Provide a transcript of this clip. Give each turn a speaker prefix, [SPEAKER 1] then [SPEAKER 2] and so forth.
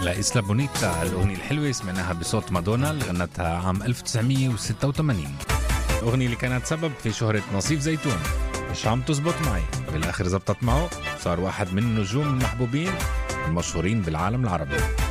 [SPEAKER 1] لا إسلا بونيتا، الأغنية الحلوة سمعناها بصوت مادونا اللي غنتها عام 1986. الأغنية اللي كانت سبب في شهرة نصيف زيتون. مش عم تزبط معي، بالآخر زبطت معه، صار واحد من النجوم المحبوبين المشهورين بالعالم العربي.